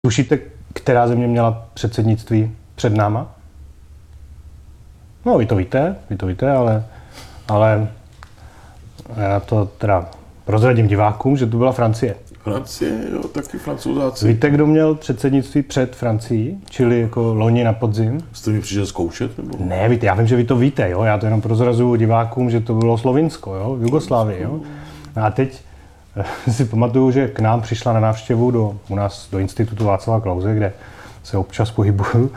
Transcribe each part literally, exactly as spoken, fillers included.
Tušíte, která země měla předsednictví před náma? No, vy to víte, vy to víte, ale, ale já to teda prozradím divákům, že to byla Francie. Francie, jo, taky Francouzáci. Víte, kdo měl předsednictví před Francií, čili jako loni na podzim? Jste mi přišel zkoušet, nebo? Ne, víte, já vím, že vy to víte, jo, já to jenom prozrazuju divákům, že to bylo Slovinsko, jo, Jugoslávie, jo. A teď si pamatuju, že k nám přišla na návštěvu do, u nás do Institutu Václava Klause, kde se občas pohybuju,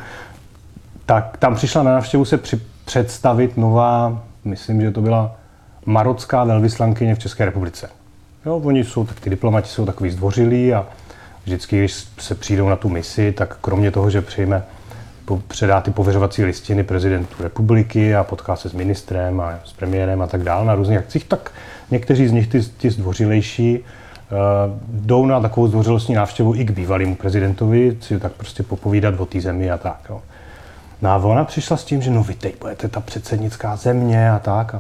tak tam přišla na návštěvu se při, představit nová, myslím, že to byla marocká velvyslankyně v České republice. Jo, oni jsou, tak ty diplomati jsou takový zdvořilí a vždycky, když se přijdou na tu misi, tak kromě toho, že přijme, předá ty pověřovací listiny prezidentu republiky a potká se s ministrem a s premiérem a tak dále na různých akcích, tak někteří z nich, ty, ty zdvořilejší, uh, jdou na takovou zdvořilostní návštěvu i k bývalému prezidentovi, si tak prostě popovídat o té zemi a tak. Jo. No a ona přišla s tím, že no vy teď budete ta předsednická země a tak. A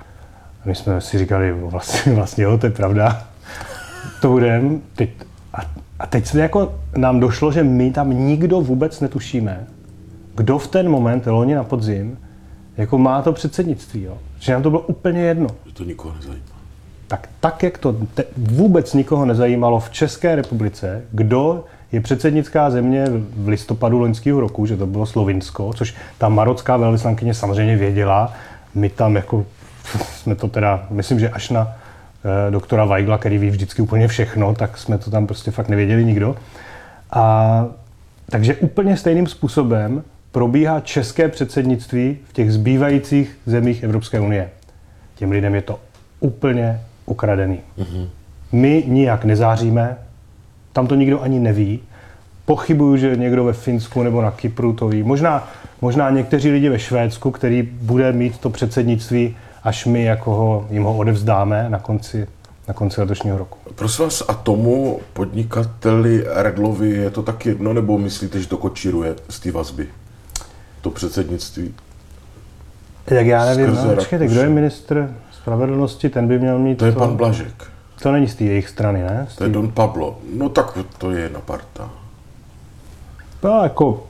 my jsme si říkali, vlastně, vlastně jo, to je pravda, to budeme. Teď, a, a teď jsme jako, nám došlo, že my tam nikdo vůbec netušíme, kdo v ten moment, loni na podzim, jako má to předsednictví, jo. Že nám to bylo úplně jedno. Že to nikoho nezajímá. Tak, tak jak to te, vůbec nikoho nezajímalo v České republice, kdo je předsednická země v listopadu loňského roku, že to bylo Slovinsko, což ta marocká velvyslankyně samozřejmě věděla. My tam jako jsme to teda, myslím, že až na eh, doktora Weigla, který ví vždycky úplně všechno, tak jsme to tam prostě fakt nevěděli nikdo. A takže úplně stejným způsobem probíhá české předsednictví v těch zbývajících zemích Evropské unie. Těm lidem je to úplně ukradený. Mm-hmm. My nijak nezáříme, tam to nikdo ani neví. Pochybuju, že někdo ve Finsku nebo na Kypru to ví. Možná, možná někteří lidi ve Švédsku, který bude mít to předsednictví, až my jako ho, jim ho odevzdáme na konci, na konci letošního roku. Prosím vás, a tomu podnikateli Redlovi je to tak jedno, nebo myslíte, že to kočíruje z té vazby? To předsednictví? Tak já nevím, no, počkejte, kdo je ministr spravedlnosti, ten by měl mít... To je to... pan Blažek. To není z té jejich strany, ne? To je Don Pablo. No tak to je jedna parta. No jako...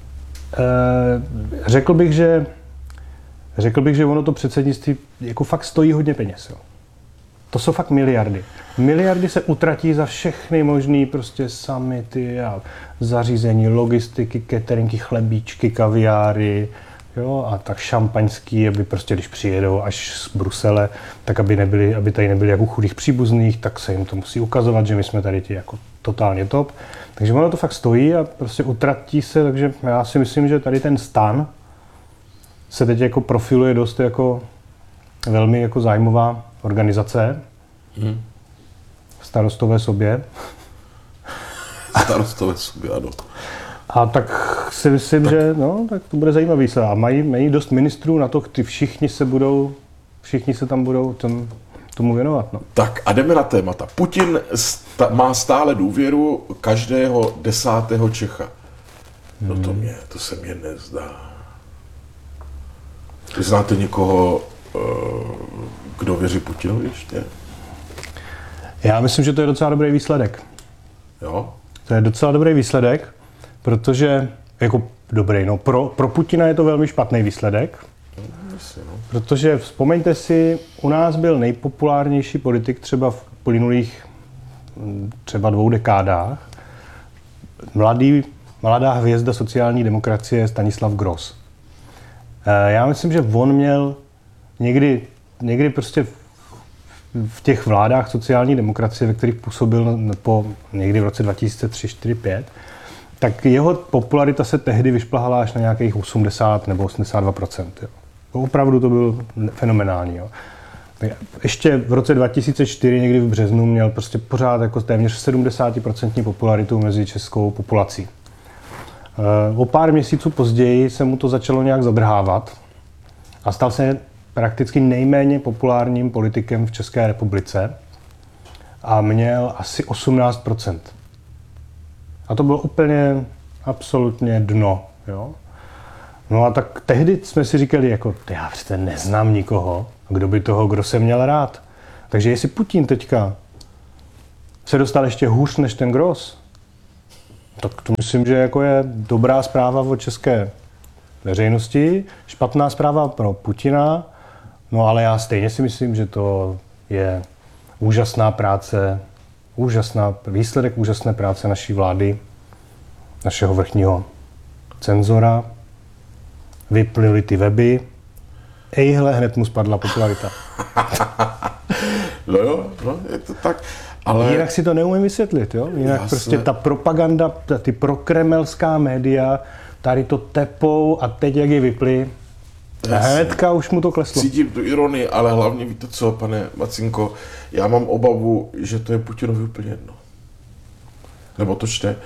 Eh, řekl bych, že... Řekl bych, že ono to předsednictví jako fakt stojí hodně peněz. Jo. To jsou fakt miliardy. Miliardy se utratí za všechny možný prostě summity a zařízení, logistiky, cateringy, chlebíčky, kaviáry, jo, a tak šampaňský, aby prostě, když přijedou až z Brusele, tak aby, nebyli, aby tady nebyli jako chudých příbuzných, tak se jim to musí ukazovat, že my jsme tady ti jako totálně top. Takže ono to fakt stojí a prostě utratí se, takže já si myslím, že tady ten stan se teď jako profiluje dost jako velmi jako zájmová organizace. Hmm. Starostové sobě. Starostové sobě, ano. A tak si myslím, tak. že no, tak to bude zajímavý. A mají, mají dost ministrů na to, ty všichni se budou, všichni se tam budou tom, tomu věnovat. No. Tak a jdeme na témata. Putin sta- má stále důvěru každého desátého Čecha. No to mě, to se mně nezdá. Vy znáte někoho, kdo věří Putinovi ještě? Já myslím, že to je docela dobrý výsledek. Jo? To je docela dobrý výsledek, protože, jako dobrý, no pro, pro Putina je to velmi špatný výsledek, Myslím, no. protože vzpomeňte si, u nás byl nejpopulárnější politik třeba v plynulých třeba dvou dekádách, mladý, mladá hvězda sociální demokracie Stanislav Gross. Já myslím, že on měl někdy, někdy prostě v těch vládách sociální demokracie, ve kterých působil po někdy v roce dva tisíce tři, čtyři, pět, tak jeho popularita se tehdy vyšplhala až na nějakých osmdesát nebo osmdesát dva procent. Jo. Opravdu to byl fenomenální. Jo. Ještě v roce dva tisíce čtyři, někdy v březnu, měl prostě pořád jako téměř sedmdesát procent popularitu mezi českou populací. O pár měsíců později se mu to začalo nějak zadrhávat a stal se prakticky nejméně populárním politikem v České republice a měl asi osmnáct procent. A to bylo úplně absolutně dno. Jo? No a tak tehdy jsme si říkali, jako, já přece neznám nikoho, kdo by toho Grosse měl rád. Takže jestli Putin teďka se dostal ještě hůř než ten Gross, Tak to myslím, že jako je dobrá zpráva o české veřejnosti, špatná zpráva pro Putina, no ale já stejně si myslím, že to je úžasná práce, úžasná, výsledek úžasné práce naší vlády, našeho vrchního cenzora. Vyplyly ty weby, ejhle, hned mu spadla popularita. No jo, no, je to tak. Ale jinak si to neumím vysvětlit, jo? Jinak Jasne. prostě ta propaganda, ty prokremelská média, tady to tepou a teď jak je vyply, hnedka už mu to kleslo. Cítím tu ironii, ale hlavně víte co, pane Macinko, já mám obavu, že to je Putinovi úplně jedno. Nebo to čte?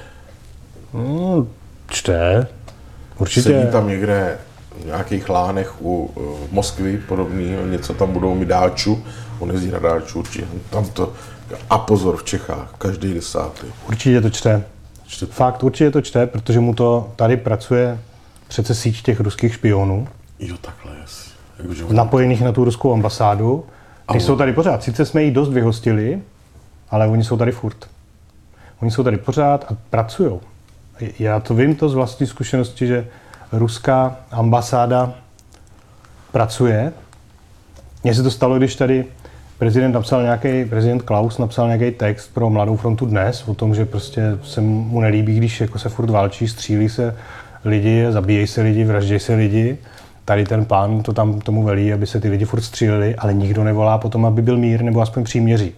Hmm, čte, určitě. Sedí tam někde v nějakých lánech u uh, Moskvy podobný, něco tam budou mít dáču, on jezdí na dáču určitě, tam to, a pozor v Čechách, každý desátý. Určitě to čte. Čte. Fakt, určitě to čte, protože mu to tady pracuje přece síť těch ruských špionů, Jo, takhle jest. Jakože napojených na tu ruskou ambasádu. Ty jsou tady pořád. Sice jsme jí dost vyhostili, ale oni jsou tady furt. Oni jsou tady pořád a pracujou. Já to vím to z vlastní zkušenosti, že ruská ambasáda pracuje. Mně se to stalo, když tady prezident napsal nějaký, prezident Klaus napsal nějaký text pro Mladou frontu Dnes o tom, že prostě se mu nelíbí, když jako se furt válčí, střílí se lidi, zabíjejí se lidi, vraždějí se lidi. Tady ten pán to tam tomu velí, aby se ty lidi furt stříleli, ale nikdo nevolá potom, aby byl mír nebo aspoň příměří.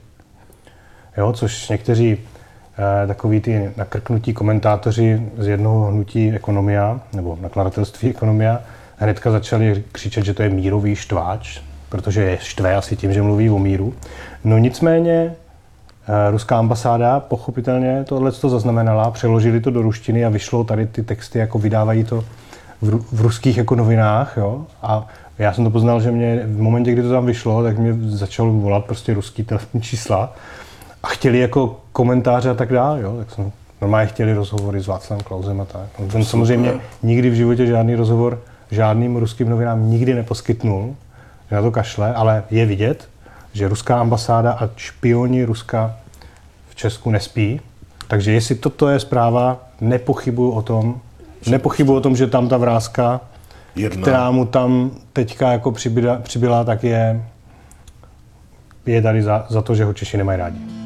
Jo, což někteří eh, takový ty nakrknutí komentátoři z jednoho hnutí Ekonomia, nebo nakladatelství Ekonomia, hnedka začali křičet, že to je mírový štváč, protože je štve asi tím, že mluví o míru. No nicméně eh, ruská ambasáda pochopitelně tohle to zaznamenala, přeložili to do ruštiny a vyšlo tady ty texty, jako vydávají to v, v ruských jako novinách, jo, a já jsem to poznal, že mě v momentě, kdy to tam vyšlo, tak mě začalo volat prostě ruský telefonní čísla a chtěli jako komentáře a tak dále, jo, tak jsem normálně chtěli rozhovory s Václavem Klausem a tak. On samozřejmě nikdy v životě žádný rozhovor žádným ruským novinám nikdy neposkytnul, že na to kašle, ale je vidět, že ruská ambasáda a špioni Ruska v Česku nespí, takže jestli toto je zpráva, nepochybuju o tom, Nepochybuji o tom, že tam ta vrázka, Jedna. která mu tam teďka jako přibyla, přibyla, tak je, je tady za, za to, že ho Češi nemají rádi.